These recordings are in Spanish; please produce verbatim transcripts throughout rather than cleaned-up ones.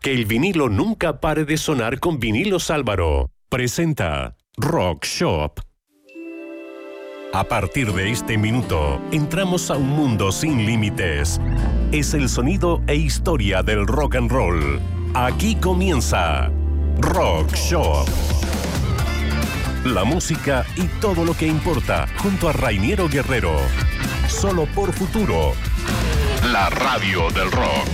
Que el vinilo nunca pare de sonar con Vinilos Álvaro. Presenta Rock Shop. A partir de este minuto, entramos a un mundo sin límites. Es el sonido e historia del rock and roll. Aquí comienza Rock Shop. La música y todo lo que importa, junto a Rainiero Guerrero. Solo por Futuro. La radio del rock.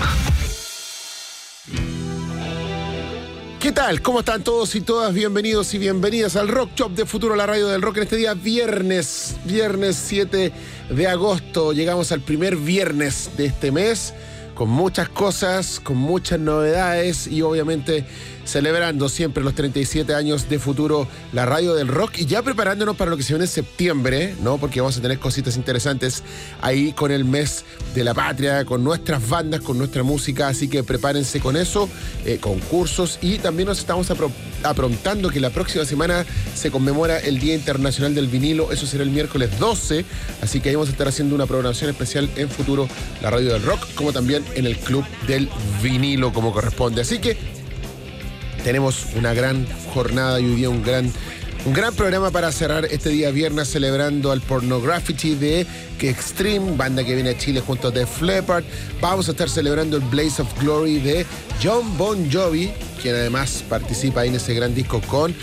¿Qué tal? ¿Cómo están todos y todas? Bienvenidos y bienvenidas al Rock Shop de Futuro, la radio del rock, en este día viernes, viernes siete de agosto. Llegamos al primer viernes de este mes, con muchas cosas, con muchas novedades y obviamente celebrando siempre los treinta y siete años de Futuro, la radio del rock, y ya preparándonos para lo que se viene en septiembre, ¿no? Porque vamos a tener cositas interesantes ahí con el mes de la patria, con nuestras bandas, con nuestra música, así que prepárense con eso, eh, concursos, y también nos estamos apro- aprontando que la próxima semana se conmemora el Día Internacional del Vinilo. Eso será el miércoles doce, así que ahí vamos a estar haciendo una programación especial en Futuro, la radio del rock, como también en el Club del Vinilo, como corresponde. Así que tenemos una gran jornada y hoy día un gran, un gran programa para cerrar este día viernes, celebrando al Pornography de Que Extreme, banda que viene a Chile junto a Def Leppard. Vamos a estar celebrando el Blaze of Glory de Jon Bon Jovi, quien además participa ahí en ese gran disco con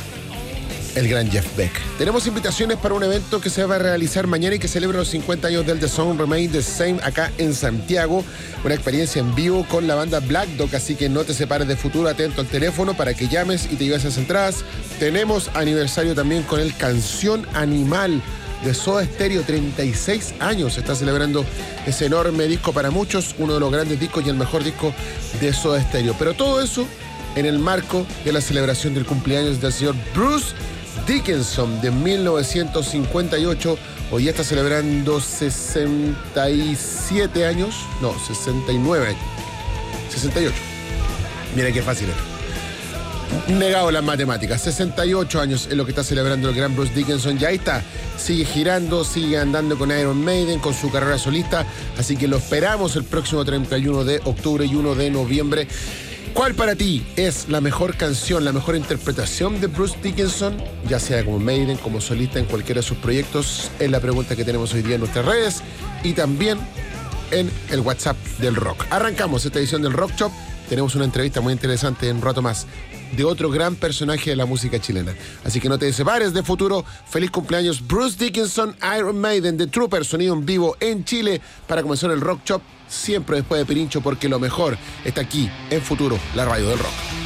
el gran Jeff Beck. Tenemos invitaciones para un evento que se va a realizar mañana y que celebra los cincuenta años del The Song Remain the Same acá en Santiago. Una experiencia en vivo con la banda Black Dog, así que no te separes de Futuro, atento al teléfono para que llames y te lleves esas entradas. Tenemos aniversario también con el Canción Animal de Soda Stereo, treinta y seis años. Está celebrando ese enorme disco para muchos, uno de los grandes discos y el mejor disco de Soda Stereo. Pero todo eso en el marco de la celebración del cumpleaños del señor Bruce Dickinson de mil novecientos cincuenta y ocho. Hoy ya está celebrando sesenta y siete años, no, sesenta y nueve años, sesenta y ocho. Mira qué fácil es. Negado las matemáticas. sesenta y ocho años es lo que está celebrando el gran Bruce Dickinson. Ya ahí está, sigue girando, sigue andando con Iron Maiden, con su carrera solista. Así que lo esperamos el próximo treinta y uno de octubre y uno de noviembre. ¿Cuál para ti es la mejor canción, la mejor interpretación de Bruce Dickinson, ya sea como Maiden, como solista en cualquiera de sus proyectos? Es la pregunta que tenemos hoy día en nuestras redes y también en el WhatsApp del rock. Arrancamos esta edición del Rock Shop. Tenemos una entrevista muy interesante en un rato más de otro gran personaje de la música chilena. Así que no te separes de Futuro. Feliz cumpleaños Bruce Dickinson, Iron Maiden, The Trooper, sonido en vivo en Chile para comenzar el Rock Shop, siempre después de Pirincho, porque lo mejor está aquí en Futuro, la radio del rock.